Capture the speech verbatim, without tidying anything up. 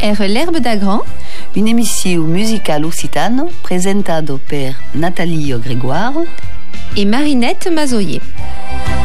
era l'Herbe d'Agran, un'emissione musicale occitano presentata per Nathalie Grégoire e Marinette Mazoyer.